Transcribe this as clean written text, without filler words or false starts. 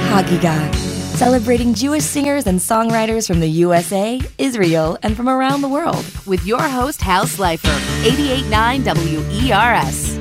Hagiga, celebrating Jewish singers and songwriters from the USA, Israel, and from around the world. With your host, Hal Slifer, 88.9 WERS.